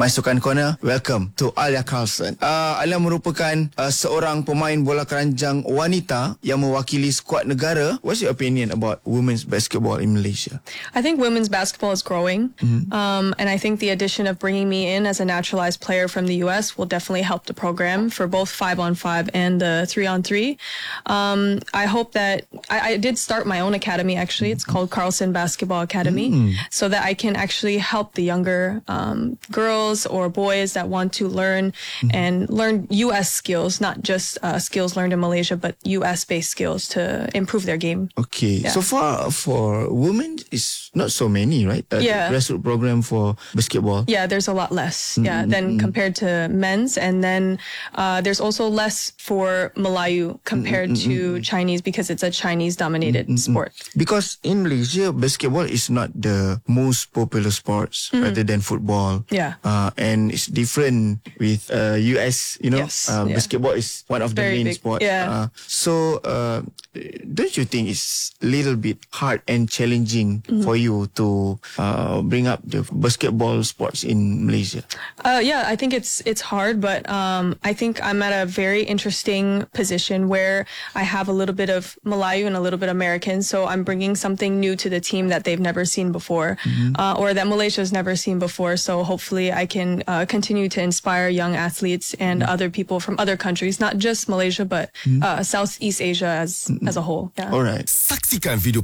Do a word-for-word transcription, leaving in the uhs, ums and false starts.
My Sukan Corner. Welcome to Alia Carlson. Uh, Alia merupakan uh, seorang pemain bola keranjang wanita yang mewakili skuad negara. What's your opinion about women's basketball in Malaysia? I think women's basketball is growing. Mm-hmm. um, and I think the addition of bringing me in as a naturalized player from the U S will definitely help the program for both five on five and the three on three. Um, I hope that I, I did start my own academy actually. It's called Carlson Basketball Academy, mm. so that I can actually help the younger um, girls or boys that want to learn mm. and learn U S skills, not just uh, skills learned in Malaysia, but U S based skills to improve their game. Okay, yeah. So far for women, it's not so many, right? Uh, yeah. The grassroots program for basketball. Yeah, there's a lot less. Mm-hmm. Yeah, than mm-hmm. compared to men's, and then uh, there's also less for Malayu compared mm-hmm. to Chinese because it's a Chinese-dominated mm-hmm. sport. Because in Malaysia, basketball is not the most popular sports mm-hmm. rather than football. Yeah, uh, and it's different with uh, U S. You know, yes. uh, yeah. basketball is one of the Very main big. sports. Yeah. Uh, so, uh, don't you think it's a little bit hard and challenging mm-hmm. for you to uh, bring up the basketball sports in Malaysia? Uh, yeah, I think it's it's hard, but um, I think I'm at a very interesting position where I have a little bit of Malayu and a little bit American, so I'm bringing something new to the team that they've never seen before, mm-hmm. uh, or that Malaysia's never seen before. So hopefully I can uh, continue to inspire young athletes and mm-hmm. other people from other countries, not just Malaysia, but mm-hmm. uh, Southeast Asia as mm-hmm. as a whole. Yeah. All right. Saksikan video